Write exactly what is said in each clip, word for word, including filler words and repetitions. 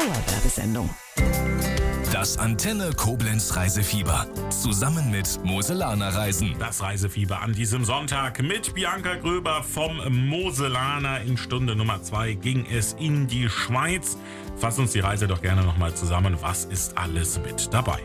Dauerwerbesendung. Das Antenne Koblenz Reisefieber. Zusammen mit Moselaner Reisen. Das Reisefieber an diesem Sonntag mit Bianca Gröber vom Moselaner. In Stunde Nummer zwei ging es in die Schweiz. Fass uns die Reise doch gerne nochmal zusammen. Was ist alles mit dabei?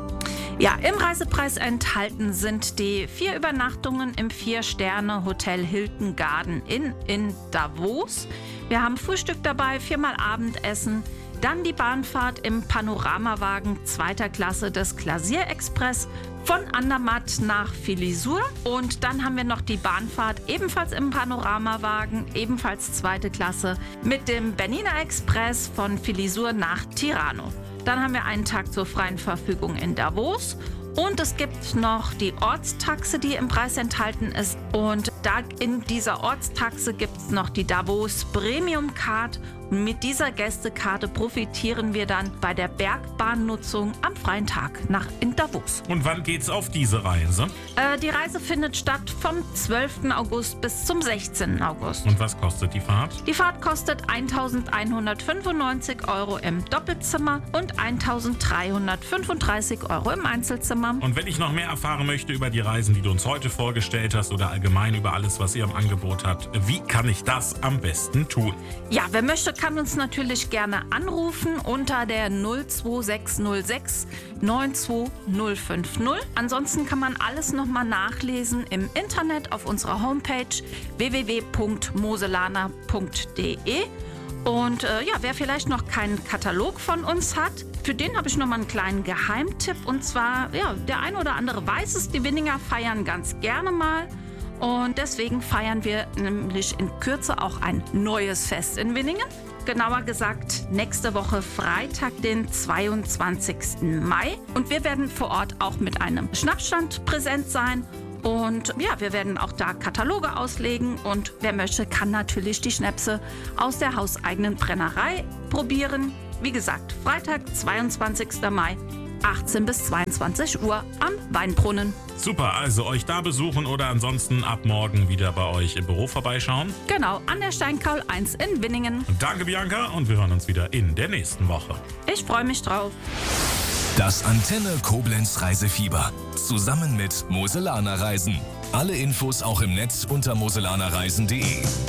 Ja, im Reisepreis enthalten sind die vier Übernachtungen im Vier-Sterne-Hotel Hilton Garden Inn in Davos. Wir haben Frühstück dabei, viermal Abendessen. Dann die Bahnfahrt im Panoramawagen zweiter Klasse des Glasier Express von Andermatt nach Filisur. Und dann haben wir noch die Bahnfahrt ebenfalls im Panoramawagen, ebenfalls zweite Klasse, mit dem Bernina Express von Filisur nach Tirano. Dann haben wir einen Tag zur freien Verfügung in Davos. Und es gibt noch die Ortstaxe, die im Preis enthalten ist. Und da in dieser Ortstaxe gibt es noch die Davos Premium Card. Und mit dieser Gästekarte profitieren wir dann bei der Bergbahnnutzung am freien Tag nach in Davos. Und wann geht's auf diese Reise? Äh, die Reise findet statt vom zwölften August bis zum sechzehnten August. Und was kostet die Fahrt? Die Fahrt kostet eintausendeinhundertfünfundneunzig Euro im Doppelzimmer und eintausenddreihundertfünfunddreißig Euro im Einzelzimmer. Und wenn ich noch mehr erfahren möchte über die Reisen, die du uns heute vorgestellt hast oder allgemein über alles, was ihr im Angebot habt, wie kann ich das am besten tun? Ja, wer möchte, kann uns natürlich gerne anrufen unter der null zwei sechs null sechs neun zwei null fünf null. Ansonsten kann man alles nochmal nachlesen im Internet auf unserer Homepage w w w punkt moselaner punkt d e. Und äh, ja, wer vielleicht noch keinen Katalog von uns hat, für den habe ich noch mal einen kleinen Geheimtipp. Und zwar, ja, der eine oder andere weiß es, die Winninger feiern ganz gerne mal. Und deswegen feiern wir nämlich in Kürze auch ein neues Fest in Winningen. Genauer gesagt nächste Woche Freitag, den zweiundzwanzigsten Mai. Und wir werden vor Ort auch mit einem Schnappstand präsent sein. Und ja, wir werden auch da Kataloge auslegen. Und wer möchte, kann natürlich die Schnäpse aus der hauseigenen Brennerei probieren. Wie gesagt, Freitag, zweiundzwanzigsten Mai, achtzehn bis zweiundzwanzig Uhr am Weinbrunnen. Super, also euch da besuchen oder ansonsten ab morgen wieder bei euch im Büro vorbeischauen. Genau, an der Steinkaul eins in Winningen. Danke, Bianca, und wir hören uns wieder in der nächsten Woche. Ich freue mich drauf. Das Antenne Koblenz Reisefieber. Zusammen mit Moselaner Reisen. Alle Infos auch im Netz unter moselanerreisen punkt de.